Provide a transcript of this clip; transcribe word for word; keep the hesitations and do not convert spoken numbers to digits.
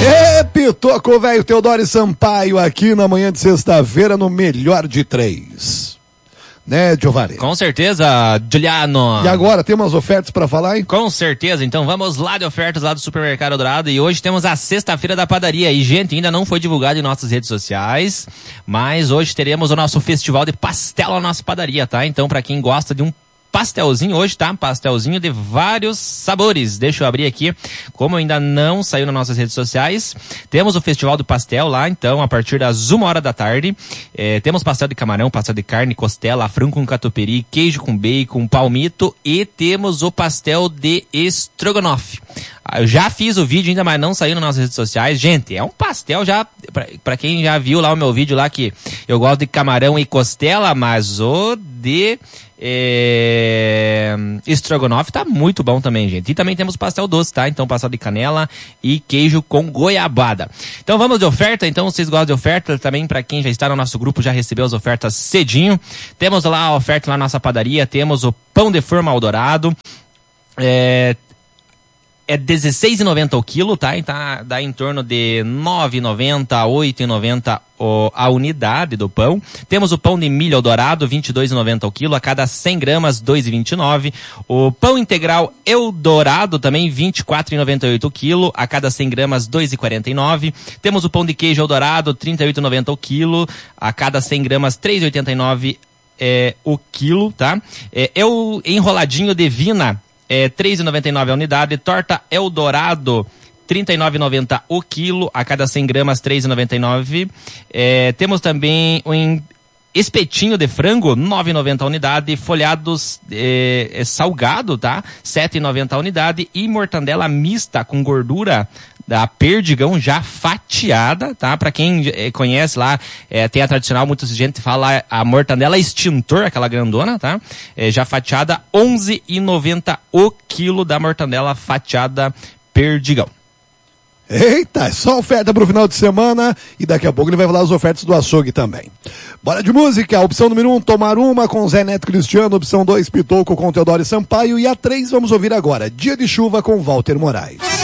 E Pitoco, velho, Teodoro Sampaio aqui na manhã de sexta-feira no Melhor de Três. Né, Giovanni? Com certeza, Juliano. E agora, tem umas ofertas pra falar, hein? Com certeza, então vamos lá de ofertas lá do Supermercado Dourado e hoje temos a sexta-feira da padaria e, gente, ainda não foi divulgado em nossas redes sociais, mas hoje teremos o nosso festival de pastel na nossa padaria, tá? Então, pra quem gosta de um pastelzinho hoje, tá? Pastelzinho de vários sabores. Deixa eu abrir aqui. Como ainda não saiu nas nossas redes sociais, temos o Festival do Pastel lá, então, a partir das uma hora da tarde. É, temos pastel de camarão, pastel de carne, costela, frango com catupiry, queijo com bacon, palmito e temos o pastel de estrogonofe. Eu já fiz o vídeo ainda, mas não saiu nas nossas redes sociais. Gente, é um pastel já, pra, pra quem já viu lá o meu vídeo lá que eu gosto de camarão e costela, mas o de é, estrogonofe tá muito bom também, gente. E também temos pastel doce, tá? Então pastel de canela e queijo com goiabada. Então vamos de oferta, então vocês gostam de oferta também, pra quem já está no nosso grupo, já recebeu as ofertas cedinho. Temos lá a oferta lá na nossa padaria, temos o pão de forma Eldorado, é... É dezesseis reais e noventa centavos o quilo, tá? E tá, dá em torno de nove reais e noventa centavos, oito reais e noventa centavos a unidade do pão. Temos o pão de milho Eldorado, vinte e dois reais e noventa centavos o quilo, a cada cem gramas, dois reais e vinte e nove centavos. O pão integral Eldorado também, vinte e quatro reais e noventa e oito centavos o quilo, a cada cem gramas, dois reais e quarenta e nove centavos. Temos o pão de queijo Eldorado, trinta e oito reais e noventa centavos o quilo, a cada cem gramas, três reais e oitenta e nove centavos é, o quilo, tá? É, é o enroladinho de Vina, É, três reais e noventa e nove centavos a unidade, torta Eldorado, trinta e nove reais e noventa centavos o quilo, a cada cem gramas, três reais e noventa e nove centavos. É, temos também o um espetinho de frango, nove reais e noventa centavos a unidade, folhados é, é, salgado, tá? sete reais e noventa centavos a unidade e mortandela mista com gordura da Perdigão já fatiada, tá? Pra quem é, conhece lá, é, tem a tradicional, muita gente fala a mortandela extintor, aquela grandona, tá? É, já fatiada, onze reais e noventa centavos o quilo da mortandela fatiada Perdigão. Eita, é só oferta pro final de semana e daqui a pouco ele vai falar as ofertas do açougue também. Bora de música, opção número um, Tomar Uma com Zé Neto Cristiano, opção dois, Pitoco com Teodoro Sampaio e a três vamos ouvir agora, Dia de Chuva com Walter Moraes.